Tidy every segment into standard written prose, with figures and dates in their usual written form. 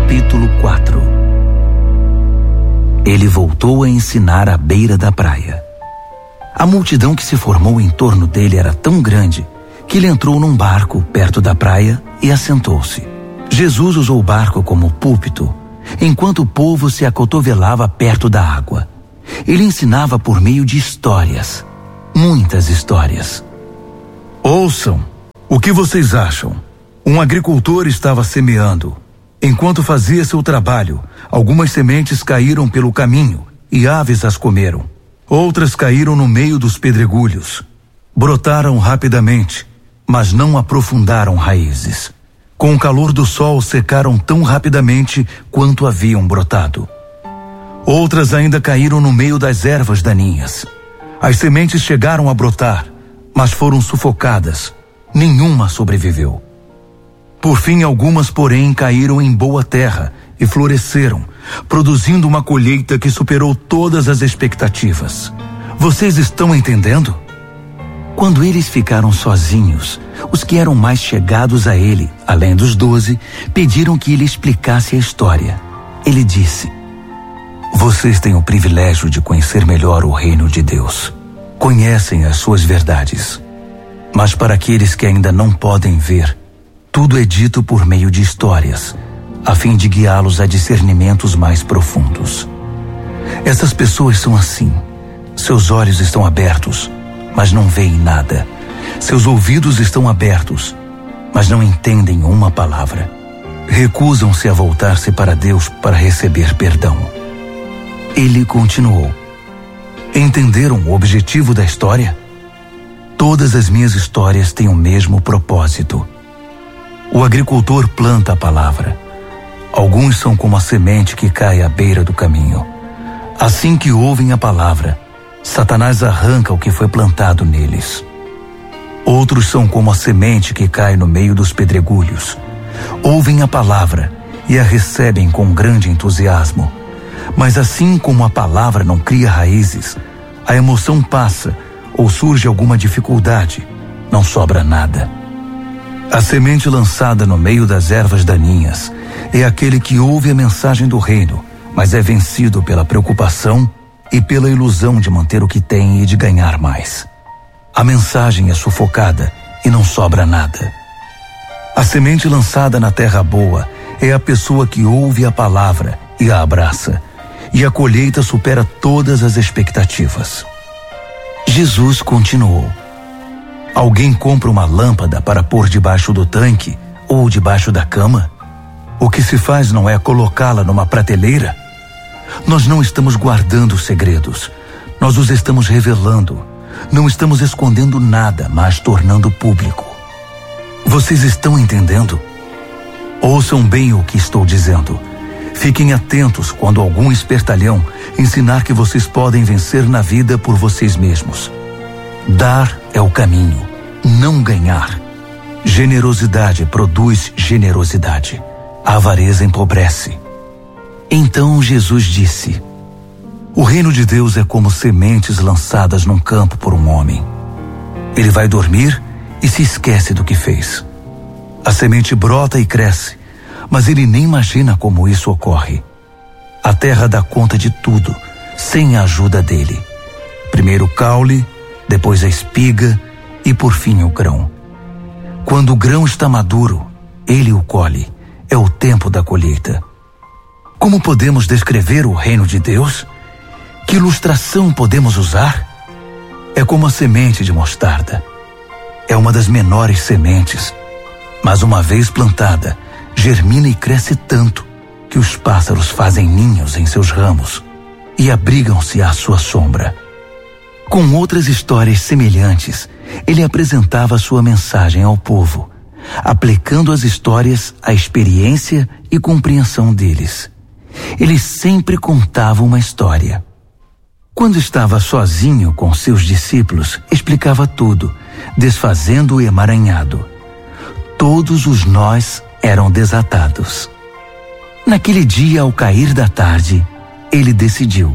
Capítulo 4. Ele voltou a ensinar à beira da praia. A multidão que se formou em torno dele era tão grande que ele entrou num barco perto da praia e assentou-se. Jesus usou o barco como púlpito, enquanto o povo se acotovelava perto da água. Ele ensinava por meio de histórias, muitas histórias. Ouçam, o que vocês acham? Um agricultor estava semeando. Enquanto fazia seu trabalho, algumas sementes caíram pelo caminho e aves as comeram. Outras caíram no meio dos pedregulhos. Brotaram rapidamente, mas não aprofundaram raízes. Com o calor do sol, secaram tão rapidamente quanto haviam brotado. Outras ainda caíram no meio das ervas daninhas. As sementes chegaram a brotar, mas foram sufocadas. Nenhuma sobreviveu. Por fim, algumas, porém, caíram em boa terra e floresceram, produzindo uma colheita que superou todas as expectativas. Vocês estão entendendo? Quando eles ficaram sozinhos, os que eram mais chegados a ele, além dos 12, pediram que ele explicasse a história. Ele disse: Vocês têm o privilégio de conhecer melhor o reino de Deus. Conhecem as suas verdades. Mas para aqueles que ainda não podem ver, tudo é dito por meio de histórias, a fim de guiá-los a discernimentos mais profundos. Essas pessoas são assim. Seus olhos estão abertos, mas não veem nada. Seus ouvidos estão abertos, mas não entendem uma palavra. Recusam-se a voltar-se para Deus para receber perdão. Ele continuou: Entenderam o objetivo da história? Todas as minhas histórias têm o mesmo propósito. O agricultor planta a palavra. Alguns são como a semente que cai à beira do caminho. Assim que ouvem a palavra, Satanás arranca o que foi plantado neles. Outros são como a semente que cai no meio dos pedregulhos. Ouvem a palavra e a recebem com grande entusiasmo. Mas assim como a palavra não cria raízes, a emoção passa ou surge alguma dificuldade, não sobra nada. A semente lançada no meio das ervas daninhas é aquele que ouve a mensagem do reino, mas é vencido pela preocupação e pela ilusão de manter o que tem e de ganhar mais. A mensagem é sufocada e não sobra nada. A semente lançada na terra boa é a pessoa que ouve a palavra e a abraça, e a colheita supera todas as expectativas. Jesus continuou: Alguém compra uma lâmpada para pôr debaixo do tanque ou debaixo da cama? O que se faz não é colocá-la numa prateleira? Nós não estamos guardando segredos, nós os estamos revelando. Não estamos escondendo nada, mas tornando público. Vocês estão entendendo? Ouçam bem o que estou dizendo. Fiquem atentos quando algum espertalhão ensinar que vocês podem vencer na vida por vocês mesmos. Dar é o caminho, não ganhar. Generosidade produz generosidade. A avareza empobrece. Então Jesus disse: O reino de Deus é como sementes lançadas num campo por um homem. Ele vai dormir e se esquece do que fez. A semente brota e cresce, mas ele nem imagina como isso ocorre. A terra dá conta de tudo, sem a ajuda dele. Primeiro o caule, depois a espiga e por fim o grão. Quando o grão está maduro, ele o colhe. É o tempo da colheita. Como podemos descrever o reino de Deus? Que ilustração podemos usar? É como a semente de mostarda. É uma das menores sementes, mas uma vez plantada, germina e cresce tanto que os pássaros fazem ninhos em seus ramos e abrigam-se à sua sombra. Com outras histórias semelhantes, ele apresentava sua mensagem ao povo, aplicando as histórias à experiência e compreensão deles. Ele sempre contava uma história. Quando estava sozinho com seus discípulos, explicava tudo, desfazendo o emaranhado. Todos os nós eram desatados. Naquele dia, ao cair da tarde, ele decidiu: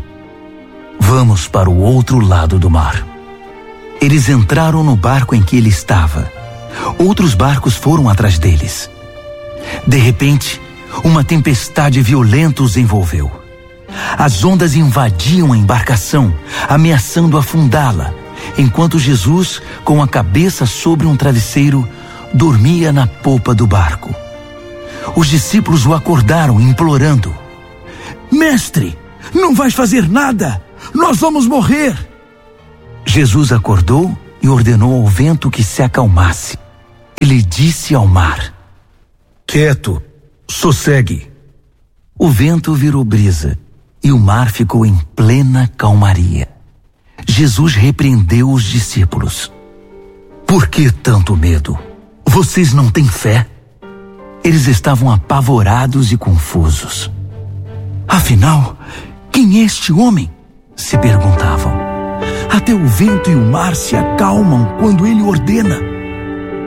vamos para o outro lado do mar. Eles entraram no barco em que ele estava. Outros barcos foram atrás deles. De repente, uma tempestade violenta os envolveu. As ondas invadiam a embarcação, ameaçando afundá-la, enquanto Jesus, com a cabeça sobre um travesseiro, dormia na popa do barco. Os discípulos o acordaram, implorando: Mestre, não vais fazer nada! Nós vamos morrer! Jesus acordou e ordenou ao vento que se acalmasse. Ele disse ao mar: Quieto, sossegue. O vento virou brisa e o mar ficou em plena calmaria. Jesus repreendeu os discípulos: Por que tanto medo? Vocês não têm fé? Eles estavam apavorados e confusos. Afinal, quem é este homem? Se perguntavam. Até o vento e o mar se acalmam quando ele ordena.